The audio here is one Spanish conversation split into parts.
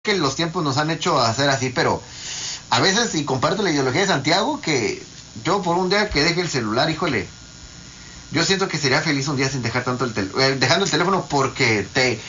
que los tiempos nos han hecho hacer así, pero a veces, y comparto la ideología de Santiago, que yo por un día que deje el celular, híjole, yo siento que sería feliz un día sin dejar tanto dejando el teléfono, porque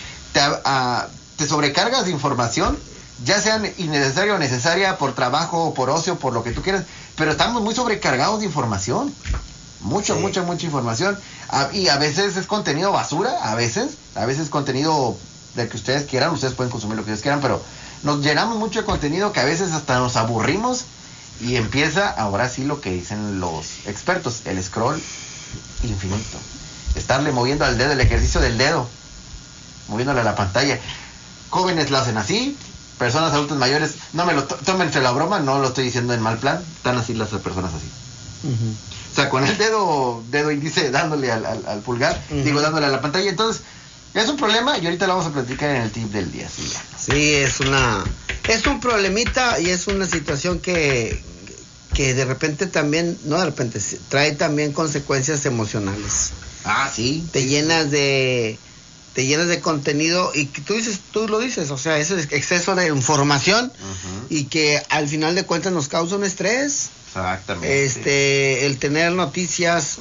te sobrecargas de información, ya sea innecesaria o necesaria, por trabajo, por ocio, por lo que tú quieras, pero estamos muy sobrecargados de información. Mucha información. Y a veces es contenido basura, a veces contenido del que ustedes quieran, ustedes pueden consumir lo que ustedes quieran, pero nos llenamos mucho de contenido que a veces hasta nos aburrimos y empieza, ahora sí, lo que dicen los expertos, el scroll infinito. Estarle moviendo al dedo, el ejercicio del dedo, moviéndole a la pantalla. Jóvenes lo hacen así, personas adultas mayores, no me lo tómense la broma, no lo estoy diciendo en mal plan, están así las personas así. Uh-huh. O sea, con el dedo índice dándole al pulgar, uh-huh, dándole a la pantalla. Entonces, es un problema y ahorita lo vamos a platicar en el tip del día. Sí, es un problemita y es una situación que de repente también, no de repente, trae también consecuencias emocionales. Ah, sí. Te llenas de contenido y tú lo dices, o sea, ese exceso de información, uh-huh, y que al final de cuentas nos causa un estrés. Exactamente. El tener noticias,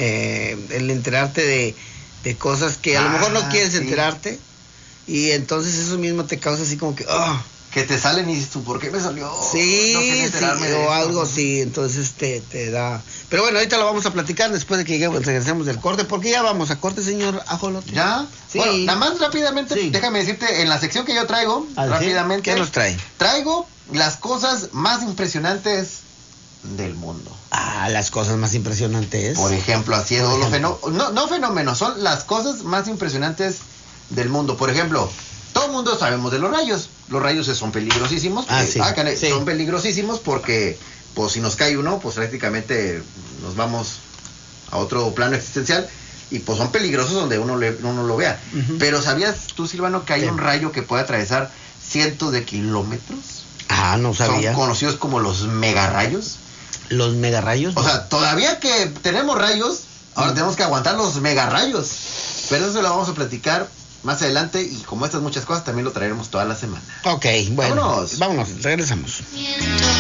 el enterarte de cosas que a lo mejor no quieres enterarte, y entonces eso mismo te causa así como que que te salen y dices tú, ¿por qué me salió? Sí, o algo así, entonces te da. Pero bueno, ahorita lo vamos a platicar después de que regresemos del corte, porque ya vamos a corte, señor Ajolote. ¿Ya? Sí. Bueno, nada más rápidamente, sí, déjame decirte, en la sección que yo traigo, rápidamente. ¿Qué nos trae? Traigo las cosas más impresionantes del mundo. Las cosas más impresionantes. Por ejemplo, así es, no fenómenos, son las cosas más impresionantes del mundo. Por ejemplo, todo el mundo sabemos de los rayos. Los rayos son peligrosísimos. Sí. Son peligrosísimos porque, pues, si nos cae uno, pues prácticamente nos vamos a otro plano existencial. Y pues son peligrosos donde uno lo vea. Uh-huh. Pero ¿sabías tú, Silvano, que hay un rayo que puede atravesar cientos de kilómetros? No sabía. Son conocidos como los megarrayos. ¿Los megarrayos? O sea, todavía que tenemos rayos, ahora tenemos que aguantar los megarrayos. Pero eso lo vamos a platicar más adelante, y como estas muchas cosas también lo traeremos toda la semana. Ok, bueno. Vámonos, regresamos.